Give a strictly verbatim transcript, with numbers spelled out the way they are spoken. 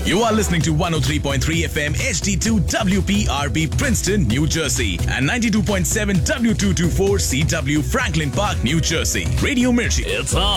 You are listening to one oh three point three F M H D two W P R P Princeton, New Jersey and ninety-two point seven W two twenty-four C W Franklin Park, New Jersey. Radio Mirchi. It's on.